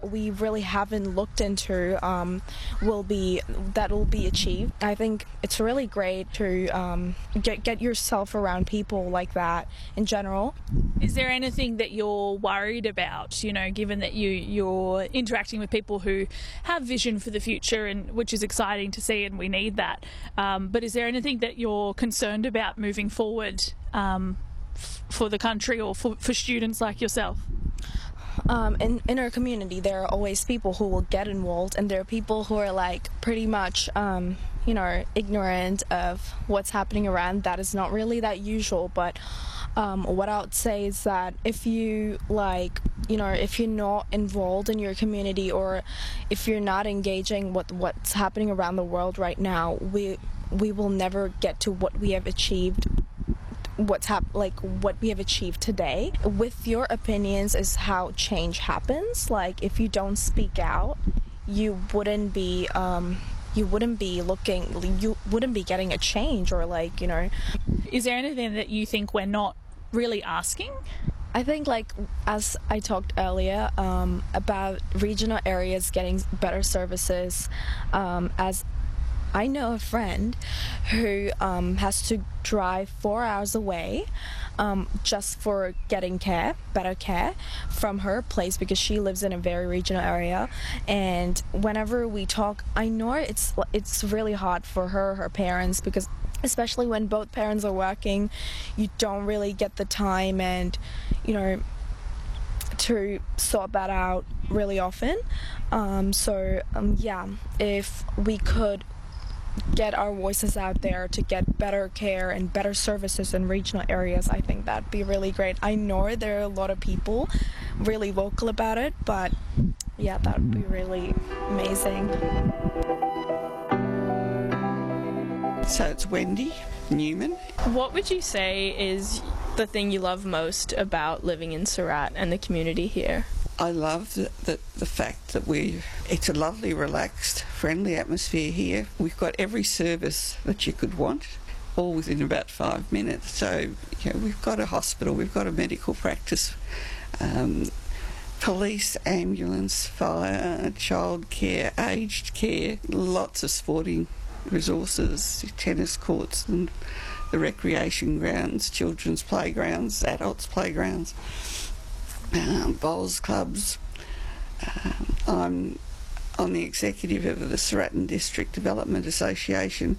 we really haven't looked into will be achieved. I think it's really great to get yourself around people like that in general. Is there anything that you're worried about, you know, given that you're interacting with people who have vision for the future, and which is exciting to see, and we need that. But is there anything that you're concerned about moving forward for the country or for students like yourself? In our community, there are always people who will get involved, and there are people who are like pretty much ignorant of what's happening around. That is not really that usual, but what I would say is that if you if you're not involved in your community, or if you're not engaging with what's happening around the world right now, we will never get to what we have achieved. What we have achieved today. With your opinions is how change happens. Like, if you don't speak out, you wouldn't be getting a change, or Is there anything that you think we're not really asking? I think, like, as I talked earlier about regional areas getting better services, as I know a friend who has to drive 4 hours away just for getting better care from her place, because she lives in a very regional area. And whenever we talk, I know it's really hard for her parents, because especially when both parents are working, you don't really get the time and to sort that out really often. If we could get our voices out there to get better care and better services in regional areas, I think that'd be really great. I know there are a lot of people really vocal about it, but yeah, that would be really amazing. So it's Wendy Newman. What would you say is the thing you love most about living in Surat and the community here? I love the fact that it's a lovely, relaxed, friendly atmosphere here. We've got every service that you could want, all within about 5 minutes. So, we've got a hospital, we've got a medical practice, police, ambulance, fire, childcare, aged care, lots of sporting resources, tennis courts and the recreation grounds, children's playgrounds, adults' playgrounds. Bowls clubs. I'm on the executive of the Suratan District Development Association,